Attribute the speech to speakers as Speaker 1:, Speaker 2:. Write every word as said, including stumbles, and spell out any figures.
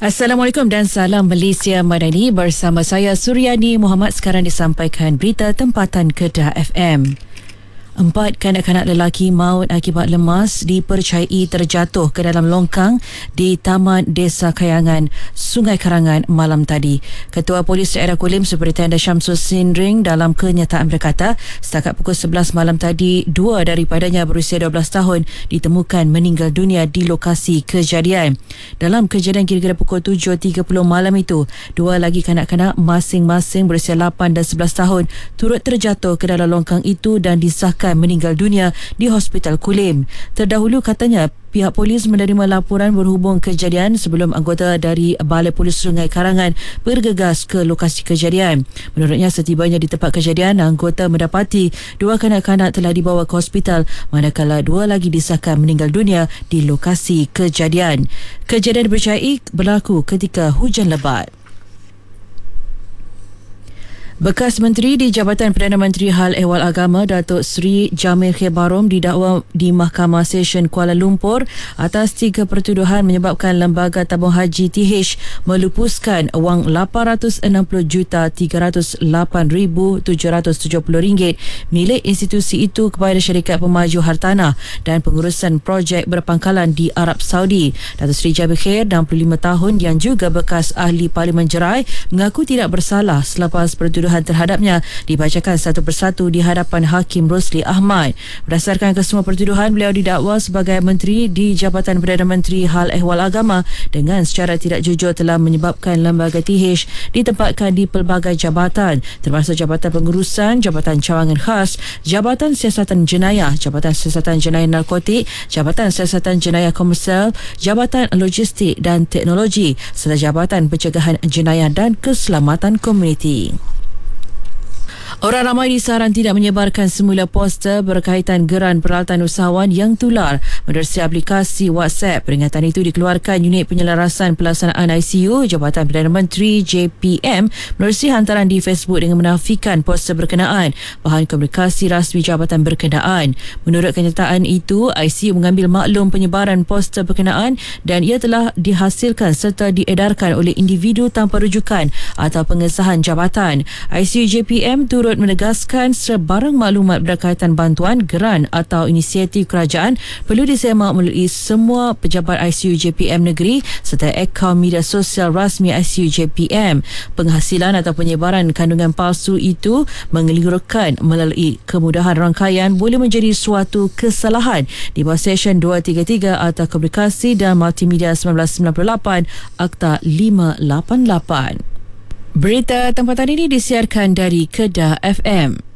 Speaker 1: Assalamualaikum dan salam Malaysia Madani. Bersama saya Suryani Muhammad. Sekarang disampaikan berita tempatan Kedah F M. Empat kanak-kanak lelaki maut akibat lemas dipercayai terjatuh ke dalam longkang di Taman Desa Kayangan, Sungai Karangan malam tadi. Ketua Polis Daerah Kulim Superintendent Syamsul Sindring dalam kenyataan berkata, setakat pukul sebelas malam tadi, dua daripadanya berusia dua belas tahun ditemukan meninggal dunia di lokasi kejadian. Dalam kejadian kira-kira pukul tujuh tiga puluh malam itu, dua lagi kanak-kanak masing-masing berusia lapan dan sebelas tahun turut terjatuh ke dalam longkang itu dan disahkan meninggal dunia di Hospital Kulim. Terdahulu katanya pihak polis menerima laporan berhubung kejadian sebelum anggota dari Balai Polis Sungai Karangan bergegas ke lokasi kejadian. Menurutnya, setibanya di tempat kejadian, anggota mendapati dua kanak-kanak telah dibawa ke hospital manakala dua lagi disahkan meninggal dunia di lokasi kejadian. Kejadian dipercayai berlaku ketika hujan lebat. Bekas Menteri di Jabatan Perdana Menteri Hal Ehwal Agama Datuk Seri Jamil Khair Barom didakwa di Mahkamah Session Kuala Lumpur atas tiga pertuduhan menyebabkan Lembaga Tabung Haji T H melupuskan wang lapan ratus enam puluh juta tiga ratus lapan ribu tujuh ratus tujuh puluh ringgit milik institusi itu kepada syarikat pemaju hartanah dan pengurusan projek berpangkalan di Arab Saudi. Datuk Seri Jamil Khair, enam puluh lima tahun, yang juga bekas ahli Parlimen Jerai, mengaku tidak bersalah selepas pertuduhan terhadapnya dibacakan satu persatu di hadapan Hakim Rosli Ahmad. Berdasarkan kesemua pertuduhan, beliau didakwa sebagai Menteri di Jabatan Perdana Menteri Hal Ehwal Agama dengan secara tidak jujur telah menyebabkan Lembaga T H ditempatkan di pelbagai jabatan termasuk Jabatan Pengurusan, Jabatan Cawangan Khas, Jabatan Siasatan Jenayah, Jabatan Siasatan Jenayah Narkotik, Jabatan Siasatan Jenayah Komersial, Jabatan Logistik dan Teknologi serta Jabatan Pencegahan Jenayah dan Keselamatan Komuniti. Orang ramai disaran tidak menyebarkan semula poster berkaitan geran peralatan usahawan yang tular menerusi aplikasi WhatsApp. Peringatan itu dikeluarkan Unit Penyelarasan Pelaksanaan I C U Jabatan Perdana Menteri J P M menerusi hantaran di Facebook dengan menafikan poster berkenaan bahan komunikasi rasmi jabatan berkenaan. Menurut kenyataan itu, I C U mengambil maklum penyebaran poster berkenaan dan ia telah dihasilkan serta diedarkan oleh individu tanpa rujukan atau pengesahan jabatan. I C U J P M turut menegaskan sebarang maklumat berkaitan bantuan, geran atau inisiatif kerajaan perlu disemak melalui semua pejabat I C U J P M negeri serta akaun media sosial rasmi I C U J P M. Penghasilan atau penyebaran kandungan palsu itu mengelirukan melalui kemudahan rangkaian boleh menjadi suatu kesalahan di bawah Seksyen dua tiga tiga Akta Komunikasi dan Multimedia seribu sembilan ratus sembilan puluh lapan Akta lima lapan lapan. Berita tempatan ini disiarkan dari Kedah F M.